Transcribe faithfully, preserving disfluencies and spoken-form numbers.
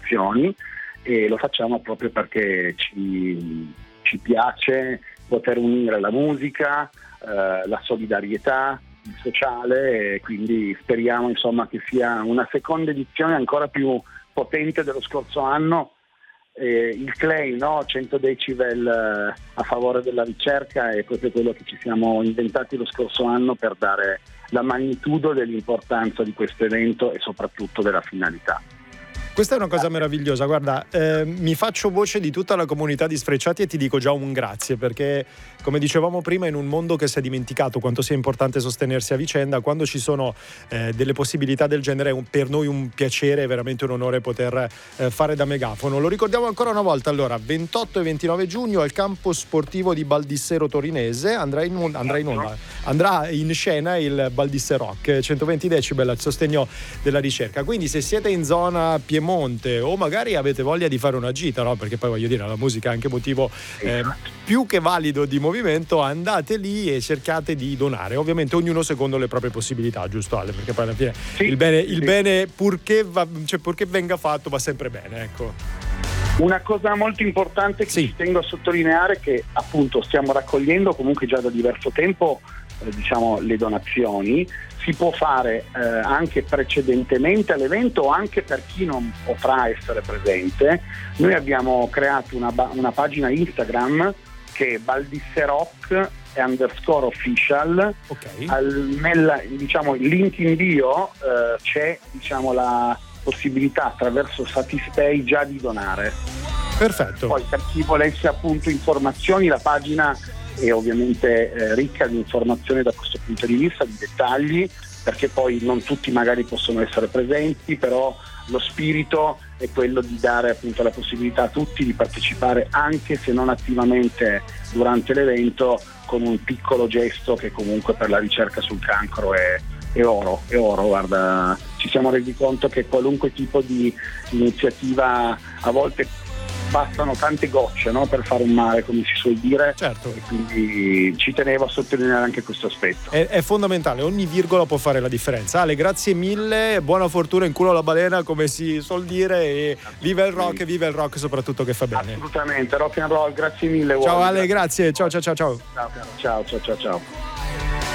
donazioni, e lo facciamo proprio perché ci, ci piace poter unire la musica, eh, la solidarietà, il sociale, e quindi speriamo insomma che sia una seconda edizione ancora più potente dello scorso anno. Eh, il claim, no? cento decibel eh, a favore della ricerca, è proprio quello che ci siamo inventati lo scorso anno per dare la magnitudo dell'importanza di questo evento e soprattutto della finalità. Questa è una cosa meravigliosa, guarda, eh, mi faccio voce di tutta la comunità di Sfrecciati e ti dico già un grazie, perché come dicevamo prima, in un mondo che si è dimenticato quanto sia importante sostenersi a vicenda, quando ci sono eh, delle possibilità del genere è un, per noi un piacere, è veramente un onore poter eh, fare da megafono. Lo ricordiamo ancora una volta, allora ventotto e ventinove giugno al campo sportivo di Baldissero Torinese andrà in, andrà in, onda, andrà in scena il Baldisse Rock, centoventi decibel al sostegno della ricerca, quindi se siete in zona Piemonte Monte o magari avete voglia di fare una gita, no? Perché poi voglio dire, la musica è anche motivo eh, più che valido di movimento, andate lì e cercate di donare, ovviamente ognuno secondo le proprie possibilità, giusto Ale? Perché poi alla fine sì, il bene, il sì. bene purché, va, cioè, purché venga fatto va sempre bene, ecco. Una cosa molto importante che sì. ci tengo a sottolineare è che appunto stiamo raccogliendo comunque già da diverso tempo eh, diciamo le donazioni. Si può fare eh, anche precedentemente all'evento o anche per chi non potrà essere presente. Noi abbiamo creato una, ba- una pagina Instagram che è Baldisserock underscore official. Okay. Al, nel diciamo, il link in bio eh, c'è diciamo, la possibilità attraverso Satispay già di donare. Perfetto. Poi per chi volesse appunto informazioni, la pagina è ovviamente eh, ricca di informazioni da questo punto di vista, di dettagli, perché poi non tutti magari possono essere presenti, però lo spirito è quello di dare appunto la possibilità a tutti di partecipare, anche se non attivamente durante l'evento, con un piccolo gesto che comunque per la ricerca sul cancro è, è oro, è oro, guarda, ci siamo resi conto che qualunque tipo di iniziativa a volte bastano tante gocce, no, per fare un mare, come si suol dire. Certo. E quindi ci tenevo a sottolineare anche questo aspetto. È, è fondamentale, ogni virgola può fare la differenza. Ale, grazie mille, buona fortuna in culo alla balena, come si suol dire, e viva il rock e viva il rock soprattutto che fa bene. Assolutamente, rock and roll, grazie mille. Ciao Ale, grazie, ciao ciao ciao ciao. Ciao ciao ciao ciao ciao.